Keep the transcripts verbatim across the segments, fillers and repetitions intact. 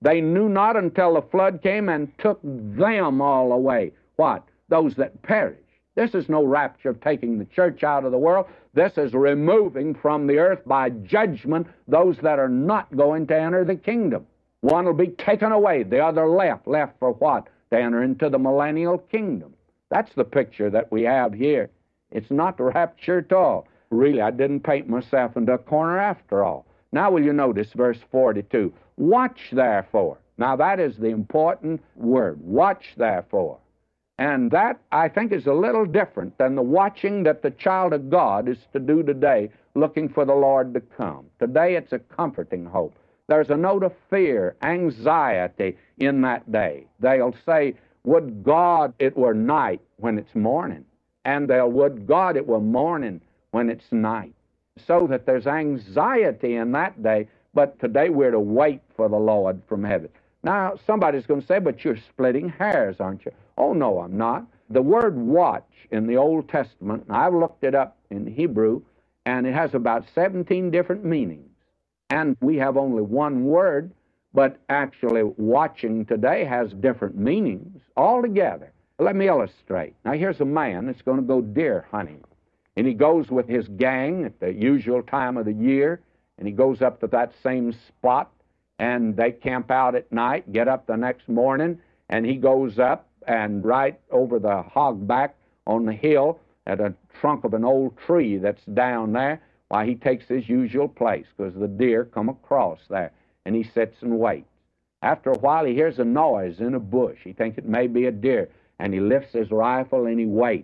They knew not until the flood came and took them all away. What? Those that perish. This is no rapture of taking the church out of the world. This is removing from the earth by judgment those that are not going to enter the kingdom. One will be taken away, the other left. Left for what? To enter into the millennial kingdom. That's the picture that we have here. It's not the rapture at all. Really, I didn't paint myself into a corner after all. Now will you notice verse forty-two. Watch therefore. Now that is the important word. Watch therefore. And that, I think, is a little different than the watching that the child of God is to do today, looking for the Lord to come. Today it's a comforting hope. There's a note of fear, anxiety in that day. They'll say, would God it were night when it's morning, and they'll, would God it were morning when it's night. So that there's anxiety in that day, but today we're to wait for the Lord from heaven. Now, somebody's going to say, but you're splitting hairs, aren't you? Oh, no, I'm not. The word watch in the Old Testament, and I've looked it up in Hebrew, and it has about seventeen different meanings. And we have only one word, but actually watching today has different meanings altogether. Let me illustrate. Now, here's a man that's going to go deer hunting, and he goes with his gang at the usual time of the year, and he goes up to that same spot, and they camp out at night, get up the next morning, and he goes up and right over the hogback on the hill at a trunk of an old tree that's down there, why he takes his usual place, because the deer come across there, and he sits and waits. After a while, he hears a noise in a bush. He thinks it may be a deer, and he lifts his rifle and he waits.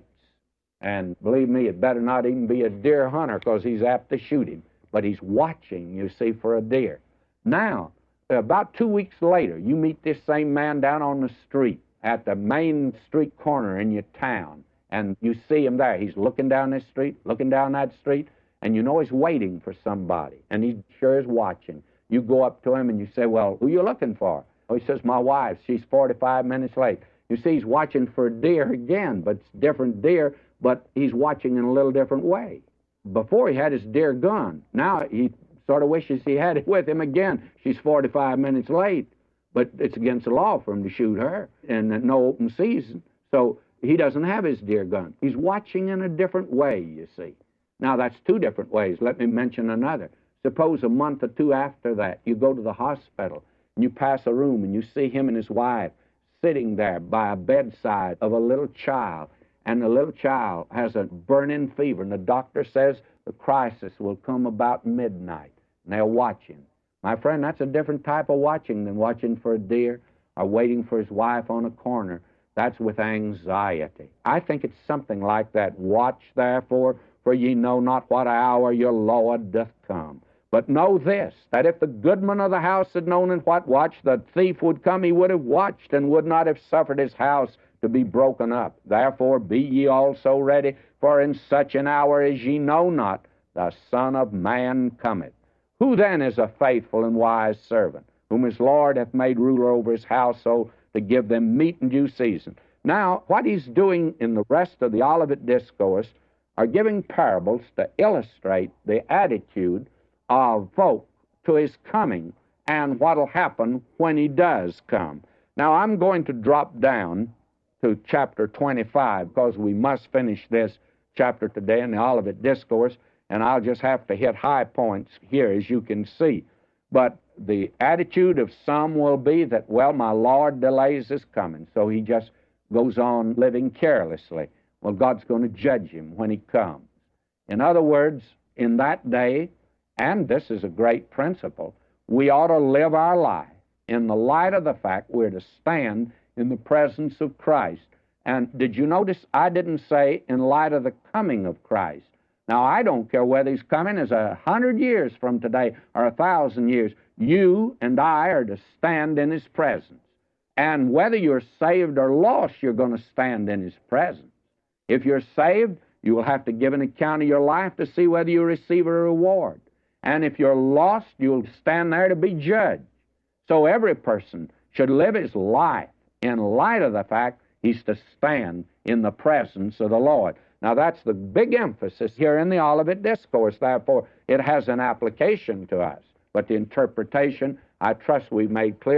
And believe me, it better not even be a deer hunter, because he's apt to shoot him. But he's watching, you see, for a deer. Now, about two weeks later, you meet this same man down on the street at the main street corner in your town, and you see him there. He's looking down this street, looking down that street, and you know he's waiting for somebody, and he sure is watching. You go up to him and you say, well, who you looking for? Oh, he says, my wife. She's forty-five minutes late. You see, he's watching for a deer again, but it's different deer, but he's watching in a little different way. Before he had his deer gun. Now he sort of wishes he had it with him again. She's forty-five minutes late, but it's against the law for him to shoot her in no open season. So he doesn't have his deer gun. He's watching in a different way, you see. Now, that's two different ways. Let me mention another. Suppose a month or two after that, you go to the hospital, and you pass a room, and you see him and his wife sitting there by a bedside of a little child, and the little child has a burning fever, and the doctor says the crisis will come about midnight, and they're watching. My friend, that's a different type of watching than watching for a deer or waiting for his wife on a corner. That's with anxiety. I think it's something like that. Watch, therefore, for ye know not what hour your Lord doth come. But know this, that if the goodman of the house had known in what watch the thief would come, he would have watched and would not have suffered his house to be broken up. Therefore be ye also ready, for in such an hour as ye know not, the Son of Man cometh. Who then is a faithful and wise servant, whom his Lord hath made ruler over his household, to give them meat in due season? Now, what he's doing in the rest of the Olivet Discourse are giving parables to illustrate the attitude of folk to his coming and what will happen when he does come. Now, I'm going to drop down to chapter twenty-five, because we must finish this chapter today in the Olivet Discourse, and I'll just have to hit high points here, as you can see. But the attitude of some will be that, well, my Lord delays his coming, so he just goes on living carelessly. Well, God's going to judge him when he comes. In other words, in that day, and this is a great principle, we ought to live our life in the light of the fact we're to stand in the presence of Christ. And did you notice I didn't say in light of the coming of Christ? Now, I don't care whether he's coming as a hundred years from today or a thousand years. You and I are to stand in his presence. And whether you're saved or lost, you're going to stand in his presence. If you're saved, you will have to give an account of your life to see whether you receive a reward. And if you're lost, you'll stand there to be judged. So every person should live his life in light of the fact he's to stand in the presence of the Lord. Now, that's the big emphasis here in the Olivet Discourse. Therefore, it has an application to us. But the interpretation, I trust we've made clear.